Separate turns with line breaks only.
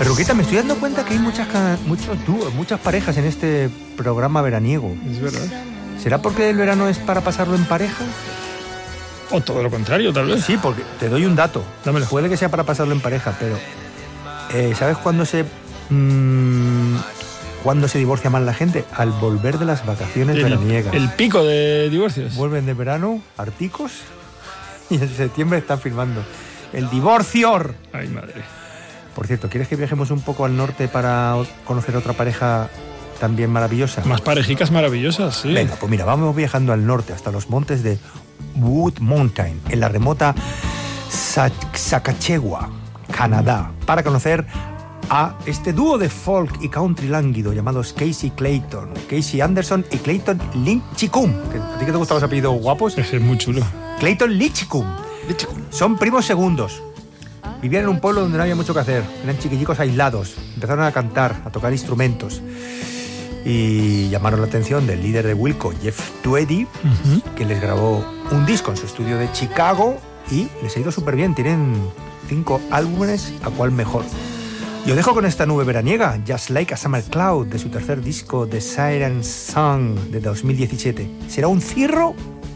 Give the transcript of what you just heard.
Perruquita, me estoy dando cuenta que hay muchos dúos, muchas parejas en este programa veraniego.
Es verdad.
¿Será porque el verano es para pasarlo en pareja?
O todo lo contrario, tal vez.
Sí, porque te doy un dato.
Dámelo.
Puede que sea para pasarlo en pareja, pero ¿sabes cuándo se divorcia más la gente? Al volver de las vacaciones veraniegas.
El pico de divorcios.
Vuelven de verano, harticos, y en septiembre están firmando el divorcio.
Ay, madre.
Por cierto, ¿quieres que viajemos un poco al norte para conocer otra pareja también maravillosa?
Más parejicas maravillosas, sí.
Venga, pues mira, vamos viajando al norte hasta los montes de Wood Mountain, en la remota Saskatchewan, Canadá, para conocer a este dúo de folk y country lánguido llamados Casey Anderson y Clayton Lincicum. ¿A ti que te gustan los apellidos guapos?
Ese es muy chulo.
Clayton Lincicum. Son primos segundos. Vivían en un pueblo donde no había mucho que hacer. Eran chiquillicos aislados. Empezaron a cantar, a tocar instrumentos. Y llamaron la atención del líder de Wilco, Jeff Tweedy, que les grabó un disco en su estudio de Chicago y les ha ido súper bien. Tienen 5 álbumes, a cuál mejor. Y os dejo con esta nube veraniega, Just Like a Summer Cloud, de su tercer disco, The Siren Song, de 2017. ¿Será un cirro